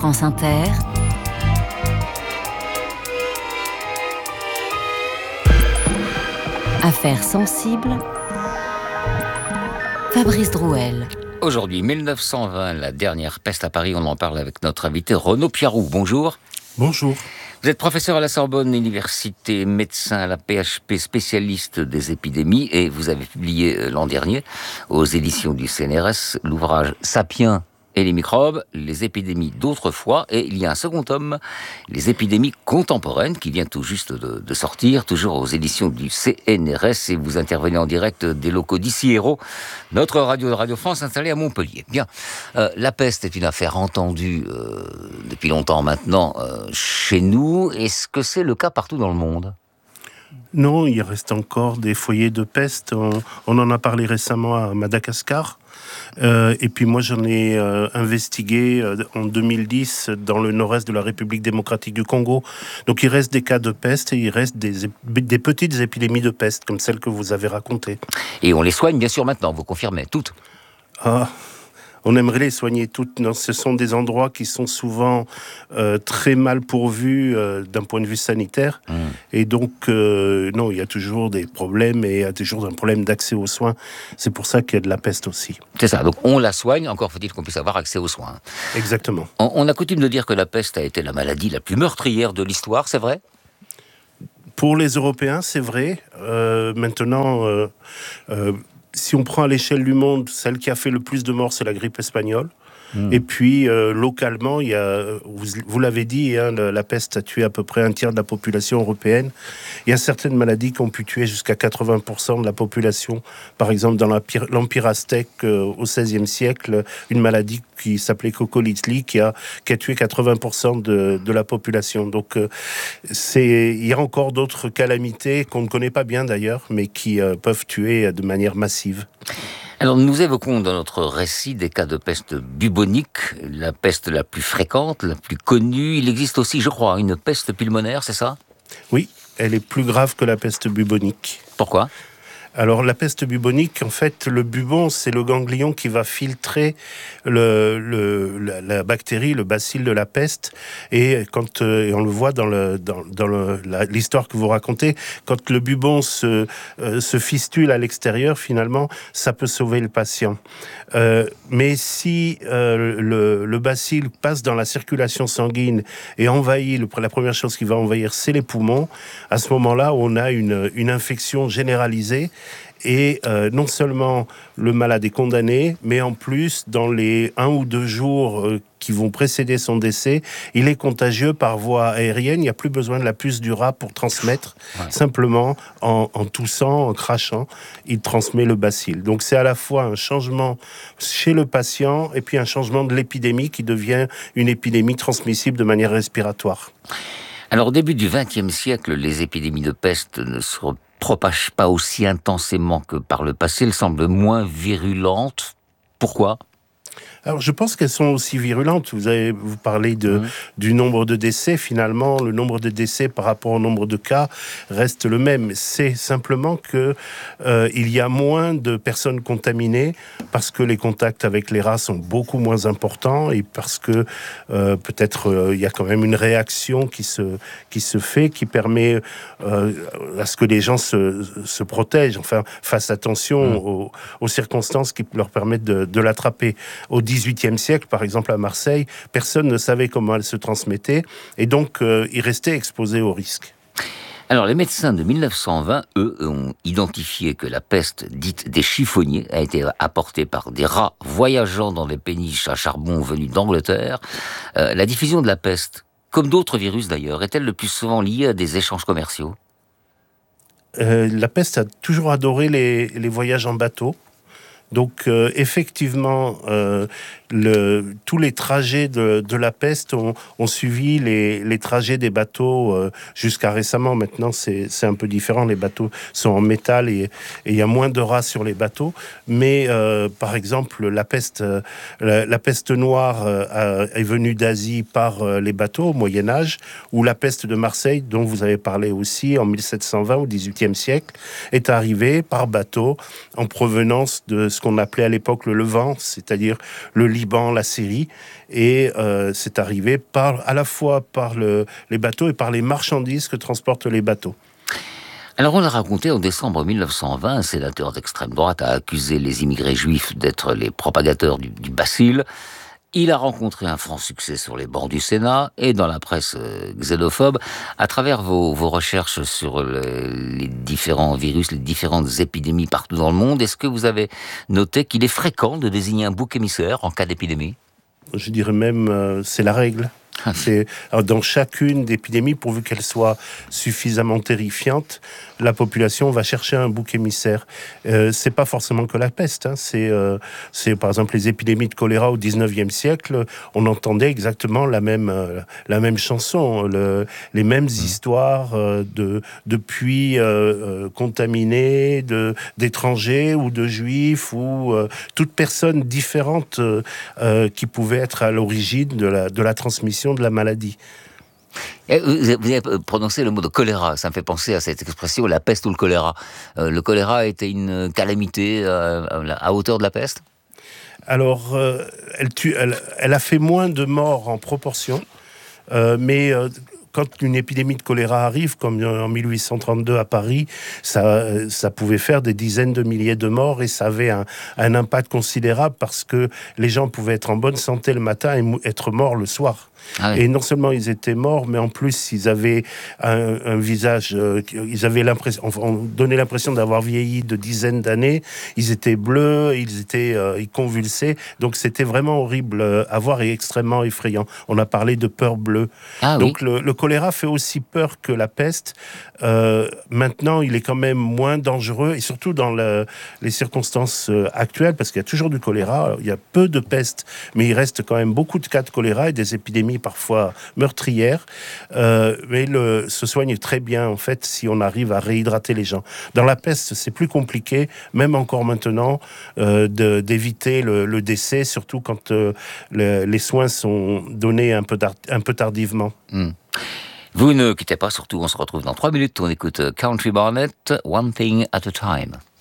France Inter, Affaires sensibles, Fabrice Drouel. Aujourd'hui, 1920, la dernière peste à Paris, on en parle avec notre invité Renaud Piarou. Bonjour. Bonjour. Vous êtes professeur à la Sorbonne Université, médecin à la PHP, spécialiste des épidémies, et vous avez publié l'an dernier, aux éditions du CNRS, l'ouvrage « Sapiens et les microbes, les épidémies d'autrefois », et il y a un second tome, « Les épidémies contemporaines », qui vient tout juste de sortir, toujours aux éditions du CNRS, et vous intervenez en direct des locaux d'Ici Hérault, notre radio de Radio France installée à Montpellier. Bien, la peste est une affaire entendue depuis longtemps maintenant chez nous. Est-ce que c'est le cas partout dans le monde ? Non, il reste encore des foyers de peste. On en a parlé récemment à Madagascar. Et puis moi, j'en ai investigué en 2010 dans le nord-est de la République démocratique du Congo. Donc il reste des cas de peste et il reste des petites épidémies de peste, comme celles que vous avez racontées. Et on les soigne bien sûr maintenant, vous confirmez, toutes ? On aimerait les soigner toutes. Non, ce sont des endroits qui sont souvent très mal pourvus d'un point de vue sanitaire. Et donc, non, il y a toujours des problèmes et il y a toujours un problème d'accès aux soins. C'est pour ça qu'il y a de la peste aussi. C'est ça, donc on la soigne, encore faut-il qu'on puisse avoir accès aux soins. Exactement. On a coutume de dire que la peste a été la maladie la plus meurtrière de l'histoire, c'est vrai ? Pour les Européens, c'est vrai. Maintenant... si on prend à l'échelle du monde, celle qui a fait le plus de morts, c'est la grippe espagnole. Et puis, localement, il y a, vous l'avez dit, hein, la peste a tué à peu près un tiers de la population européenne. Il y a certaines maladies qui ont pu tuer jusqu'à 80% de la population. Par exemple, dans l'Empire aztèque, au XVIe siècle, une maladie qui s'appelait Cocolitli, qui a tué 80% de la population. Donc, il y a encore d'autres calamités qu'on ne connaît pas bien d'ailleurs, mais qui peuvent tuer de manière massive. Alors nous évoquons dans notre récit des cas de peste bubonique, la peste la plus fréquente, la plus connue. Il existe aussi, je crois, une peste pulmonaire, c'est ça ? Oui, elle est plus grave que la peste bubonique. Pourquoi ? Alors la peste bubonique, en fait, le bubon, c'est le ganglion qui va filtrer la bactérie, le bacille de la peste. Et quand on le voit dans l'histoire que vous racontez, quand le bubon se fistule à l'extérieur, finalement, ça peut sauver le patient. Mais si le bacille passe dans la circulation sanguine et envahit, la première chose qui va envahir, c'est les poumons, à ce moment-là, on a une infection généralisée. Et non seulement le malade est condamné, mais en plus, dans les 1 ou 2 jours qui vont précéder son décès, il est contagieux par voie aérienne. Il n'y a plus besoin de la puce du rat pour transmettre. Ouais. Simplement, en toussant, en crachant, il transmet le bacille. Donc c'est à la fois un changement chez le patient et puis un changement de l'épidémie qui devient une épidémie transmissible de manière respiratoire. Alors au début du XXe siècle, les épidémies de peste ne se propagent pas aussi intensément que par le passé. Elles semblent moins virulentes. Pourquoi ? Alors, je pense qu'elles sont aussi virulentes. Vous parlez du nombre de décès. Finalement, le nombre de décès par rapport au nombre de cas reste le même. C'est simplement que il y a moins de personnes contaminées parce que les contacts avec les rats sont beaucoup moins importants et parce que peut-être il y a quand même une réaction qui se fait, qui permet à ce que les gens se protègent, enfin fassent attention aux circonstances qui leur permettent de l'attraper. Au XVIIIe siècle, par exemple à Marseille, personne ne savait comment elle se transmettait et donc ils restaient exposés au risque. Alors les médecins de 1920, eux, ont identifié que la peste dite des chiffonniers a été apportée par des rats voyageant dans des péniches à charbon venus d'Angleterre. La diffusion de la peste, comme d'autres virus d'ailleurs, est-elle le plus souvent liée à des échanges commerciaux ? La peste a toujours adoré les voyages en bateau. Donc effectivement, tous les trajets de la peste ont suivi les trajets des bateaux jusqu'à récemment. Maintenant, c'est un peu différent. Les bateaux sont en métal et il y a moins de rats sur les bateaux. Mais par exemple, la peste noire est venue d'Asie par les bateaux au Moyen-Âge, ou la peste de Marseille, dont vous avez parlé aussi en 1720 au XVIIIe siècle, est arrivée par bateau en provenance de ce qu'on appelait à l'époque le Levant, c'est-à-dire le Liban Liban, la Syrie, et c'est arrivé à la fois par les bateaux et par les marchandises que transportent les bateaux. Alors on l'a raconté, en décembre 1920, un sénateur d'extrême droite a accusé les immigrés juifs d'être les propagateurs du bacille. Il a rencontré un franc succès sur les bancs du Sénat et dans la presse xénophobe. À travers vos recherches sur les différents virus, les différentes épidémies partout dans le monde, est-ce que vous avez noté qu'il est fréquent de désigner un bouc émissaire en cas d'épidémie ? Je dirais même, c'est la règle. C'est dans chacune d'épidémies, pourvu qu'elle soit suffisamment terrifiante, la population va chercher un bouc émissaire. C'est pas forcément que la peste. C'est par exemple les épidémies de choléra au 19e siècle. On entendait exactement la même chanson, les mêmes histoires de puits contaminés, d'étrangers ou de juifs ou toute personne différente qui pouvait être à l'origine de la transmission de la maladie. Vous avez prononcé le mot de choléra, ça me fait penser à cette expression, la peste ou le choléra. Le choléra était une calamité à hauteur de la peste ? Alors, elle a fait moins de morts en proportion, mais quand une épidémie de choléra arrive, comme en 1832 à Paris, ça pouvait faire des dizaines de milliers de morts et ça avait un impact considérable parce que les gens pouvaient être en bonne santé le matin et être morts le soir. Ah oui. Et non seulement ils étaient morts, mais en plus ils avaient un visage, ils avaient l'impression, on donnait l'impression d'avoir vieilli de dizaines d'années. Ils étaient bleus, ils convulsaient. Donc c'était vraiment horrible à voir et extrêmement effrayant. On a parlé de peur bleue. Ah, donc oui. Le choléra fait aussi peur que la peste. Maintenant, il est quand même moins dangereux et surtout dans les circonstances actuelles, parce qu'il y a toujours du choléra. Il y a peu de peste, mais il reste quand même beaucoup de cas de choléra et des épidémies parfois meurtrières, mais se soigne très bien en fait si on arrive à réhydrater les gens. Dans la peste, c'est plus compliqué, même encore maintenant, d'éviter le décès, surtout quand les soins sont donnés un peu tardivement. Vous ne quittez pas, surtout on se retrouve dans 3 minutes, on écoute Country Barnett, One Thing at a Time.